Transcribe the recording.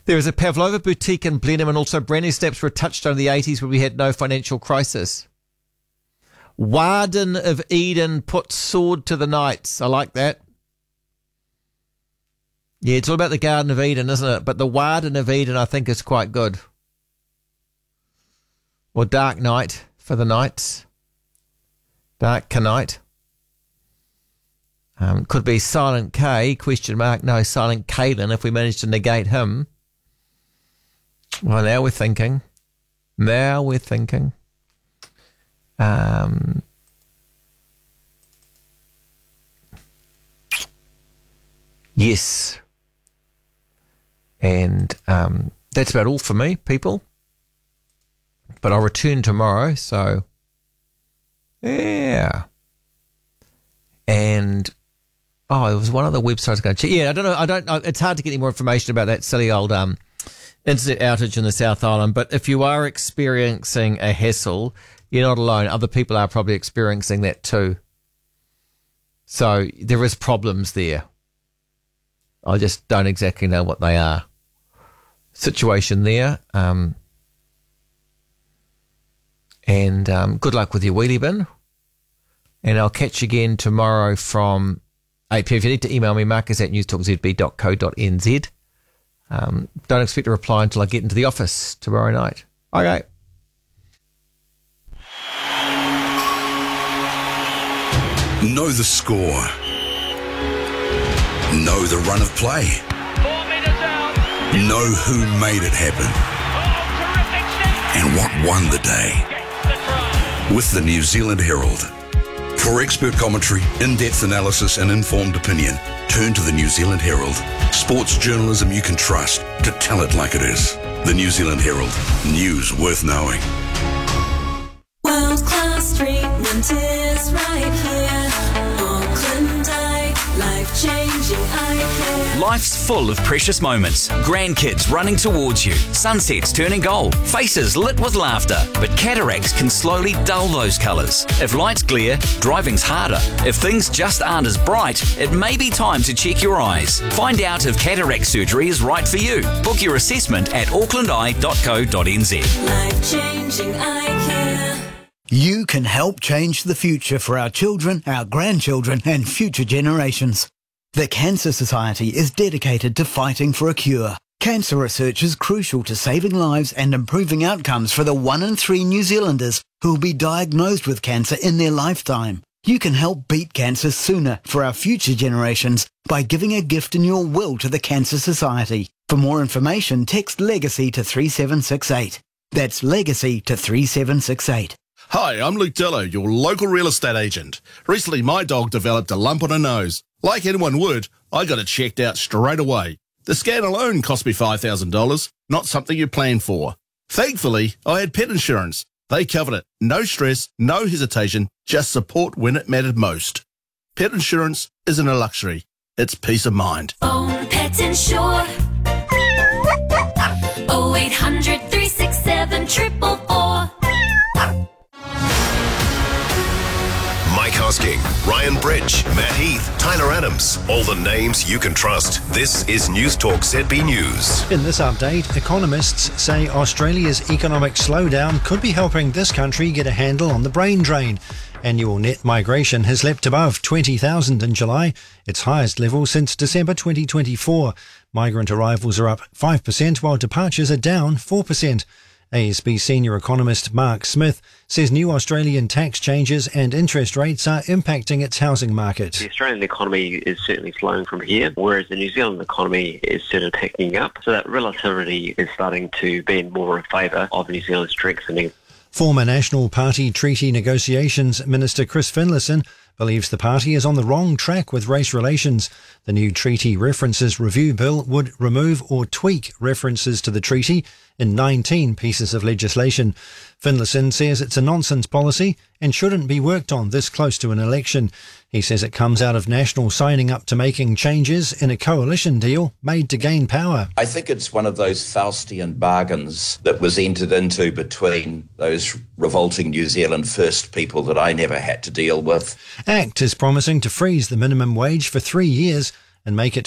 There is a Pavlova boutique in Blenheim, and also brand new snaps were a touchstone in the 80s where we had no financial crisis. Warden of Eden puts sword to the knights. I like that. Yeah, it's all about the Garden of Eden, isn't it? But the Warden of Eden, I think, is quite good. Or Dark Knight for the Knights. Dark Knight. Could be Silent K, ? No, Silent Kalen, if we manage to negate him. Well, now we're thinking. Yes. And that's about all for me, people. But I'll return tomorrow, so yeah. And there was one other website I was going to check. Yeah, I don't know. It's hard to get any more information about that silly old internet outage in the South Island. But if you are experiencing a hassle, you're not alone. Other people are probably experiencing that too. So there is problems there. I just don't exactly know what they are. Situation there. And good luck with your wheelie bin. And I'll catch you again tomorrow from 8 p.m. If you need to email me, marcus@newstalkzb.co.nz. Don't expect a reply until I get into the office tomorrow night. Okay. Know the score. Know the run of play. 4 meters out. Know who made it happen. And what won the day. With the New Zealand Herald. For expert commentary, in-depth analysis and informed opinion, turn to the New Zealand Herald. Sports journalism you can trust to tell it like it is. The New Zealand Herald. News worth knowing. World-class treatment is right here. Auckland Eye, life-changing eye care. Life's full of precious moments. Grandkids running towards you. Sunsets turning gold. Faces lit with laughter. But cataracts can slowly dull those colours. If lights glare, driving's harder. If things just aren't as bright, it may be time to check your eyes. Find out if cataract surgery is right for you. Book your assessment at aucklandeye.co.nz. Life-changing eye care. You can help change the future for our children, our grandchildren and future generations. The Cancer Society is dedicated to fighting for a cure. Cancer research is crucial to saving lives and improving outcomes for the 1 in 3 New Zealanders who will be diagnosed with cancer in their lifetime. You can help beat cancer sooner for our future generations by giving a gift in your will to the Cancer Society. For more information, text LEGACY to 3768. That's LEGACY to 3768. Hi, I'm Luke Dillo, your local real estate agent. Recently, my dog developed a lump on her nose. Like anyone would, I got it checked out straight away. The scan alone cost me $5,000, not something you plan for. Thankfully, I had pet insurance. They covered it. No stress, no hesitation, just support when it mattered most. Pet insurance isn't a luxury. It's peace of mind. Own Pet Insure. 0800 367 444. Mike Hosking, Ryan Bridge, Matt Heath, Tyler Adams. All the names you can trust. This is News Talk ZB News. In this update, economists say Australia's economic slowdown could be helping this country get a handle on the brain drain. Annual net migration has leapt above 20,000 in July, its highest level since December 2024. Migrant arrivals are up 5%, while departures are down 4%. ASB senior economist Mark Smith says new Australian tax changes and interest rates are impacting its housing market. The Australian economy is certainly slowing from here, whereas the New Zealand economy is certainly picking up. So that relativity is starting to be in more in favour of New Zealand strengthening. Former National Party Treaty Negotiations Minister Chris Finlayson believes the party is on the wrong track with race relations. The new Treaty References Review Bill would remove or tweak references to the treaty in 19 pieces of legislation. Finlayson says it's a nonsense policy and shouldn't be worked on this close to an election. He says it comes out of National signing up to making changes in a coalition deal made to gain power. I think it's one of those Faustian bargains that was entered into between those revolting New Zealand First people that I never had to deal with. ACT is promising to freeze the minimum wage for 3 years and make it